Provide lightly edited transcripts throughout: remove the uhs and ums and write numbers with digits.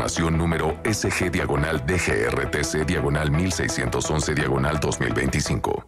información número SG-DGRTC-1611-2025.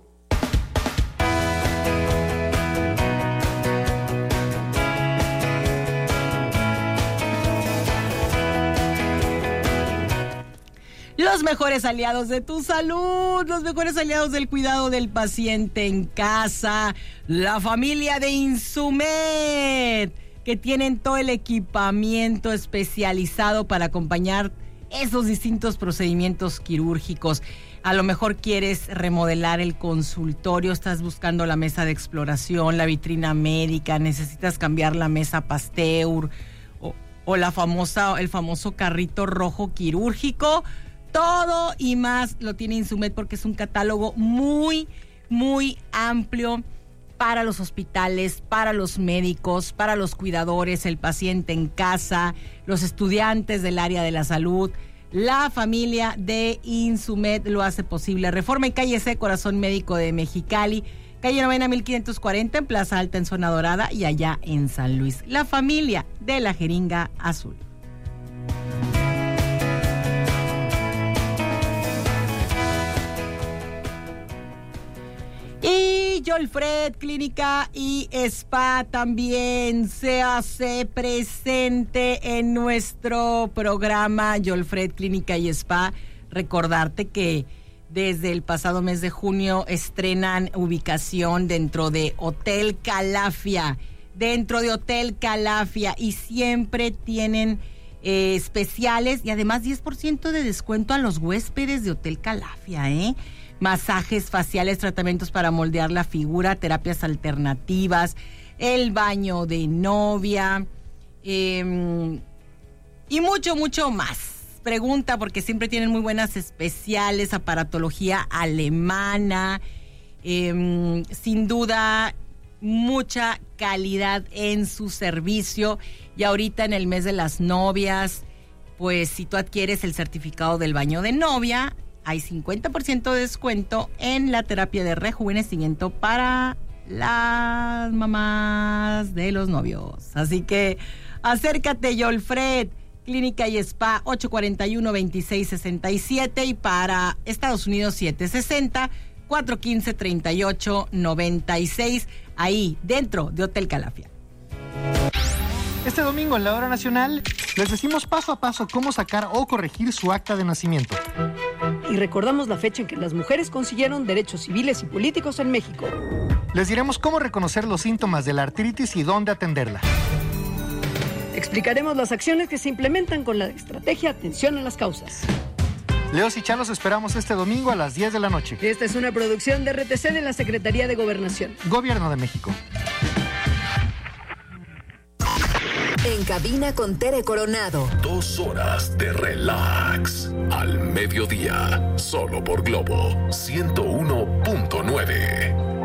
Los mejores aliados de tu salud, los mejores aliados del cuidado del paciente en casa, la familia de Insumed, que tienen todo el equipamiento especializado para acompañar esos distintos procedimientos quirúrgicos. A lo mejor quieres remodelar el consultorio, estás buscando la mesa de exploración, la vitrina médica, necesitas cambiar la mesa Pasteur o el famoso carrito rojo quirúrgico. Todo y más lo tiene Insumed porque es un catálogo muy, muy amplio para los hospitales, para los médicos, para los cuidadores, el paciente en casa, los estudiantes del área de la salud. La familia de Insumed lo hace posible. Reforma en calle C, Corazón Médico de Mexicali, calle Novena 1540 en Plaza Alta en Zona Dorada y allá en San Luis. La familia de la Jeringa Azul. Y Yolfred Clínica y Spa también se hace presente en nuestro programa Yolfred Clínica y Spa. Recordarte que desde el pasado mes de junio estrenan ubicación dentro de Hotel Calafia. Y siempre tienen especiales y además 10% de descuento a los huéspedes de Hotel Calafia, Masajes faciales, tratamientos para moldear la figura, terapias alternativas, el baño de novia y mucho, mucho más. Pregunta porque siempre tienen muy buenas especiales, aparatología alemana, sin duda mucha calidad en su servicio. Y ahorita en el mes de las novias, pues si tú adquieres el certificado del baño de novia, hay 50% de descuento en la terapia de rejuvenecimiento para las mamás de los novios. Así que acércate, Yolfred Clínica y Spa, 841-2667 y para Estados Unidos 760-415-3896, ahí dentro de Hotel Calafia. Este domingo en la Hora Nacional les decimos paso a paso cómo sacar o corregir su acta de nacimiento. Y recordamos la fecha en que las mujeres consiguieron derechos civiles y políticos en México. Les diremos cómo reconocer los síntomas de la artritis y dónde atenderla. Explicaremos las acciones que se implementan con la estrategia Atención a las Causas. Leos y Chalos esperamos este domingo a las 10 de la noche. Esta es una producción de RTC de la Secretaría de Gobernación. Gobierno de México. En cabina con Tere Coronado. 2 horas de relax al mediodía, solo por Globo 101.9.